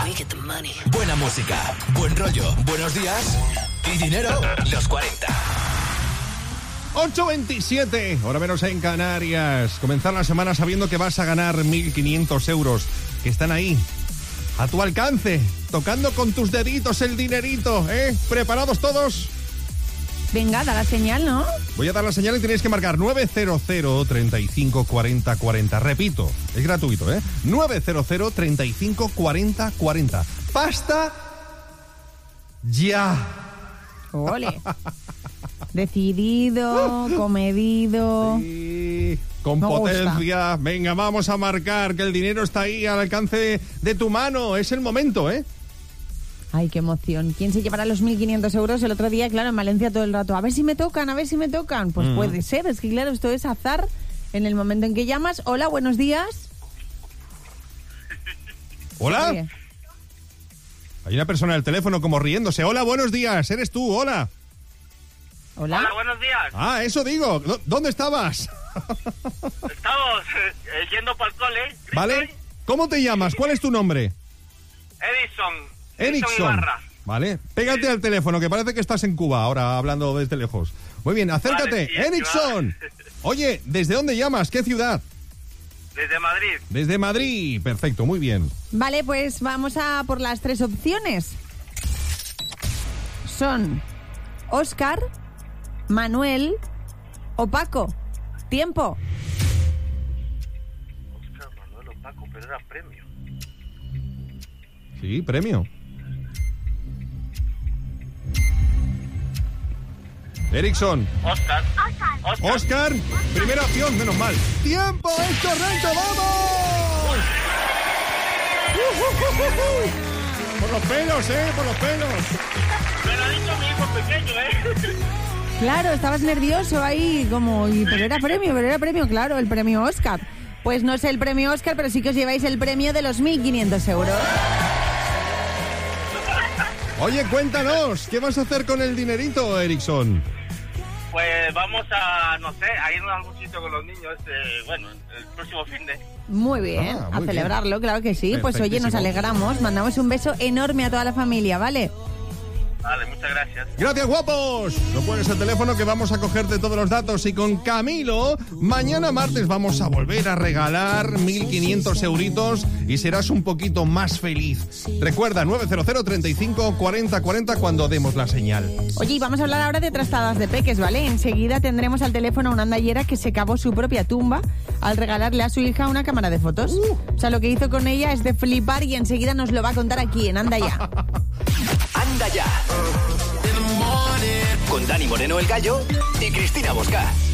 Buena música, buen rollo, buenos días y dinero, los 40. 8:27, hora menos en Canarias. Comenzar la semana sabiendo que vas a ganar 1.500 euros, que están ahí, a tu alcance, tocando con tus deditos el dinerito, ¿eh? ¿Preparados todos? Venga, da la señal, ¿no? Voy a dar la señal y tenéis que marcar 900 35 40 40. Repito, es gratuito, ¿eh? 900 35 40 40. ¡Basta! ¡Ya! ¡Ole! Decidido, comedido. Sí, con Me potencia. gusta. Venga, vamos a marcar que el dinero está ahí al alcance de tu mano. Es el momento, ¿eh? Ay, qué emoción. ¿Quién se llevará los 1.500 euros? El otro día, claro, en Valencia todo el rato. A ver si me tocan, a ver si me tocan. Pues puede ser, es que claro, esto es azar en el momento en que llamas. Hola, buenos días. ¿Hola? Oye, Hay una persona al teléfono como riéndose. Hola, buenos días. ¿Eres tú? Hola. Hola. Hola, buenos días. Ah, eso digo. ¿Dónde estabas? Estamos yendo para el cole. ¿Vale? ¿Cómo te llamas? ¿Cuál es tu nombre? Edison Erickson. Ibarra. Vale. Pégate al teléfono, que parece que estás en Cuba ahora hablando desde lejos. Muy bien, acércate. Vale, sí, Erickson. Oye, ¿desde dónde llamas? ¿Qué ciudad? Desde Madrid. Desde Madrid. Perfecto, muy bien. Vale, pues vamos a por las 3 opciones. Son Óscar, Manuel o Paco. Tiempo. Ostras, Manuel o Paco, pero era premio. Sí, premio. Erickson. Oscar. Óscar, primera opción, menos mal. ¡Tiempo! ¡Es correcto! ¡Vamos! Por los pelos, por los pelos. Me lo ha dicho mi hijo pequeño, Claro, estabas nervioso ahí, como, pero era premio, claro, el premio Óscar. Pues no es el premio Óscar, pero sí que os lleváis el premio de los 1.500 euros. Oye, cuéntanos, ¿qué vas a hacer con el dinerito, Erickson? Pues vamos a, no sé, a irnos a algún sitio con los niños, el próximo fin de... Muy bien, Ah, a muy celebrarlo, claro que sí. Pues oye, nos Perfectísimo. alegramos, mandamos un beso enorme a toda la familia, ¿vale? Vale, muchas gracias. ¡Gracias, guapos! No pones el teléfono que vamos a cogerte todos los datos. Y con Camilo, mañana martes vamos a volver a regalar 1.500 euritos y serás un poquito más feliz. Recuerda, 900 35 40 40 cuando demos la señal. Oye, y vamos a hablar ahora de trastadas de peques, ¿vale? Enseguida tendremos al teléfono a una andallera que se cavó su propia tumba al regalarle a su hija una cámara de fotos. O sea, lo que hizo con ella es de flipar y enseguida nos lo va a contar aquí en Anda Ya. Anda ya. Con Dani Moreno el Gallo y Cristina Bosca.